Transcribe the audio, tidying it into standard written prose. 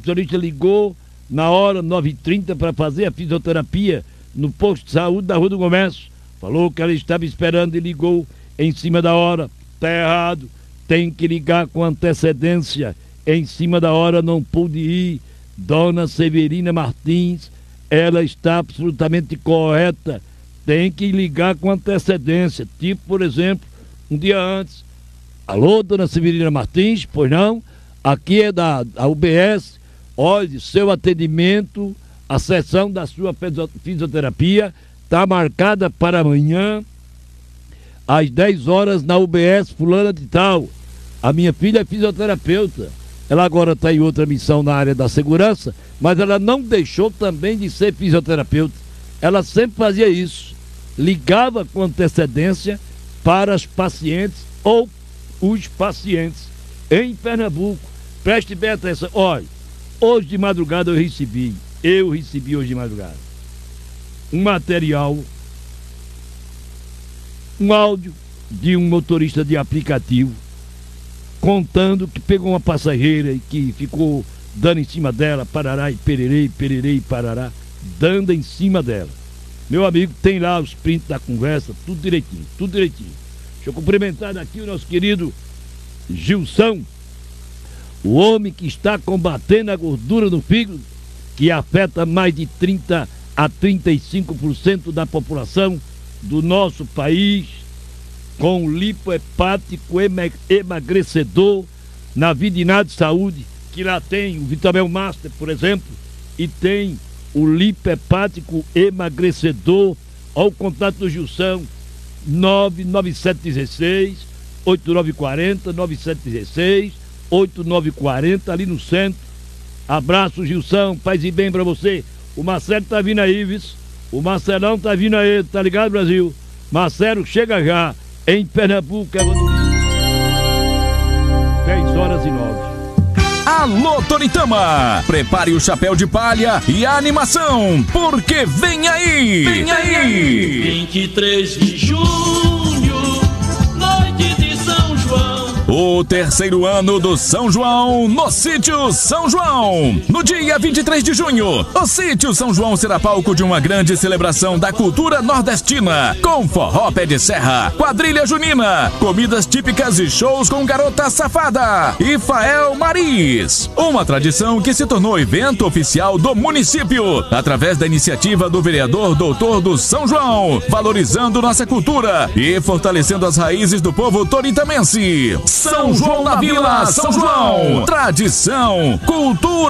motorista ligou na hora 9h30 para fazer a fisioterapia no posto de saúde da Rua do Comércio. Falou que ela estava esperando e ligou em cima da hora. Tá errado, tem que ligar com antecedência. Em cima da hora não pude ir. Dona Severina Martins, ela está absolutamente correta. Tem que ligar com antecedência. Tipo, por exemplo, um dia antes. Alô, Dona Severina Martins, pois não? Aqui é da UBS. Olha, seu atendimento, a sessão da sua fisioterapia está marcada para amanhã, às 10 horas, na UBS fulana de tal. A minha filha é fisioterapeuta. Ela agora está em outra missão na área da segurança, mas ela não deixou também de ser fisioterapeuta. Ela sempre fazia isso. Ligava com antecedência para as pacientes ou os pacientes em Pernambuco. Preste bem atenção. Olha, hoje de madrugada eu recebi hoje de madrugada um material, um áudio de um motorista de aplicativo contando que pegou uma passageira e que ficou dando em cima dela, parará e pererei, parará, dando em cima dela. Meu amigo, tem lá os prints da conversa, tudo direitinho. Deixa eu cumprimentar daqui o nosso querido Gilson, o homem que está combatendo a gordura no fígado, que afeta mais de 30 a 35% da população do nosso país, com lipohepático emagrecedor na Vidinado Saúde, que lá tem o Vitamel Master, por exemplo, e tem o lipohepático emagrecedor. Ao contato do Gilson, 99716 8940, 9716 8940, ali no centro. Abraço, Gilson, paz e bem pra você. O Marcelo tá vindo aí, viu? O Marcelão tá vindo aí, tá ligado, Brasil? Marcelo chega já em Pernambuco, 10h09. Alô, Toritama! Prepare o chapéu de palha e a animação, porque vem aí! 23 de junho, noite de São João. O terceiro ano do São João no Sítio São João. No dia 23 de junho, o Sítio São João será palco de uma grande celebração da cultura nordestina, com forró pé de serra, quadrilha junina, comidas típicas e shows com Garota Safada e Fael Maris. Uma tradição que se tornou evento oficial do município, através da iniciativa do vereador Doutor do São João, valorizando nossa cultura e fortalecendo as raízes do povo toritamense. São João na Vila, São João. Tradição, cultura.